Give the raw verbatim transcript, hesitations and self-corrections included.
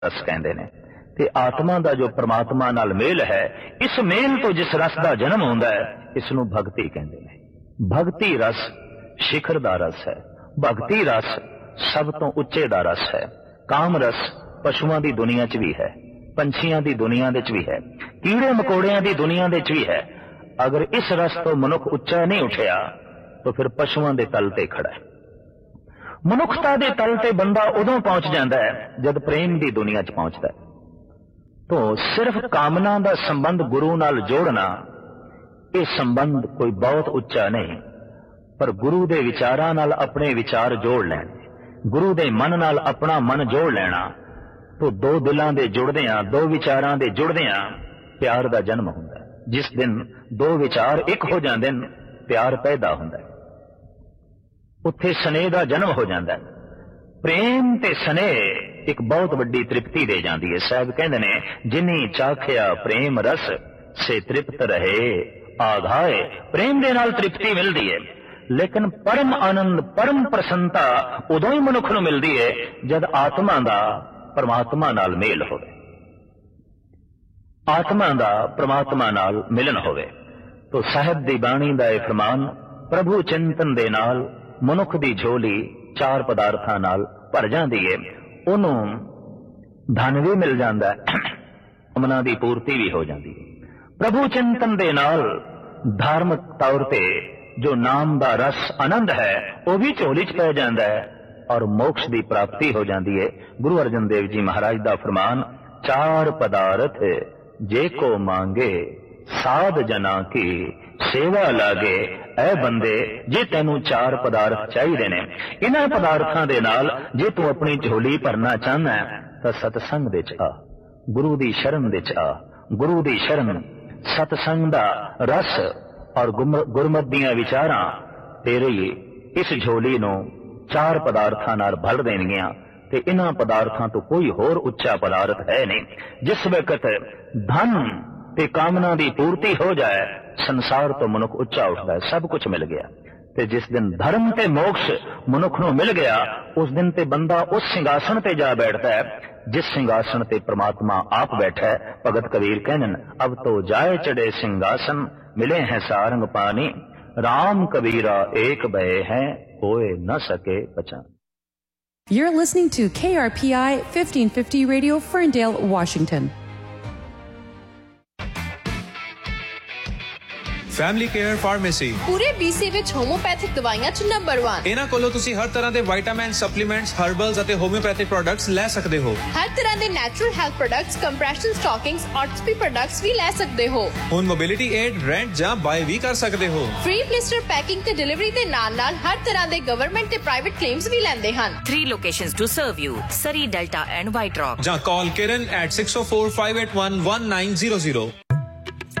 रस कहते हैं। ते आत्मा का जो परमात्मा नाल मेल है, इस मेल तो जिस रस का जन्म होता है, इसनूं भगती कहते हैं। भगती रस शिखर का रस है। भगती रस सब तो उच्चे का रस है। काम रस पशुओं की दुनिया च भी है, पंछियों की दुनिया विच भी है, कीड़े मकोड़ियां की दुनिया विच भी है। अगर इस रस तो मनुख उच्चा नहीं उठिया तो फिर पशुओं के तल ते खड़ा है। मनुखता के तल ते बंदा उदों पहुंच जाता है जब प्रेम की दुनिया च पहुंचता है। तो सिर्फ कामना का संबंध गुरु नाल जोड़ना, यह संबंध कोई बहुत उच्चा नहीं, पर गुरु के विचारां नाल अपने विचार जोड़ लेने, गुरु के मन नाल अपना मन जोड़ लेना, तो दो दिलों के जुड़दियां, दो विचारां के जुड़दियां प्यार का जन्म होंदा है। जिस दिन दो विचार एक हो जाते हैं, प्यार पैदा होंदा है, उत्थे स्नेह का जन्म हो जाता है। प्रेम ते स्नेह एक बहुत वड्डी तृप्ति दे जाती है। साहब कहते ने, जिनी चाखिया प्रेम रस से तृप्त रहे आघाए। प्रेम दे नाल तृप्ति मिलती है, लेकिन परम आनंद परम प्रसन्नता उदों ही मनुख नूं मिलती है जब आत्मा का परमात्मा नाल मेल होवे, आत्मा का परमात्मा नाल मिलन होवे। तो साहब दी बाणी दा यह फरमान, प्रभु चिंतन दे नाल मनुख दी झोली चार पदार्थां नाल भर जाती है। उन्होंने धन भी मिल जाता है, कामना की पूर्ति भी हो जाती है। प्रभु चिंतन दे नाल धार्मिक तौर पे जो नाम का रस आनंद है वह भी झोली च पै जाता है और मोक्ष की प्राप्ति हो जाती है। गुरु अर्जन देव जी महाराज का फरमान, चार पदार्थ जे को मांगे साध जना की सेवा लागे। ऐ बंदे, जे तेनू चार पदार्थ चाहिए ने, इन्हां पदार्थां दे नाल जे तू अपनी झोली भरना चाहना है तो सतसंग दे च आ, गुरु दी शरण दे च आ। गुरु दी शरण, सतसंग दा रस और गुरमत दियां विचारां तेरे इस झोली नूं चार पदार्थां नाल भर देणगियां। ते इन्हां पदार्थां तो कोई होर उच्चा पदार्थ है नहीं। जिस वक्त धन ते कामना की पूर्ति हो जाए, संसार तो मनुख उच्चा उठता है, सब कुछ मिल गया। ते जिस दिन धर्म ते मोक्ष मनुख नूं मिल गया, उस दिन ते बंदा उस सिंहासन ते जा बैठता है जिस सिंहासन ते परमात्मा आप बैठा है। भगत कबीर कहन, अब तो जाए चढ़े सिंहासन, मिले हैं सारंग पानी। राम कबीरा एक भय है, कोई न सके पहचान। You're listening to K R P I fifteen fifty Radio, Ferndale, Washington. Family care pharmacy पूरे बीसी विच होम्योपैथिक दवाइयां च नंबर वन। इन्हां कोलों तुसी हर तरह दे विटामिन, सप्लीमेंट्स, हर्बल्स अते होम्योपैथिक प्रोडक्ट्स ले सकदे हो। हर तरह दे natural health products, compression stockings, ऑर्थोपी products भी ले सकदे हो। हुण मोबिलिटी एड रेंट जां बाय भी कर सकदे हो। फ्री ब्लिस्टर पैकिंग ते डिलीवरी दे नाल-नाल हर तरह दे गवर्नमेंट ते प्राइवेट क्लेम्स भी लैंदे हन। Three locations to serve you: Surrey, Delta and White Rock. जां call Kiran at six oh four five eight one one nine zero zero।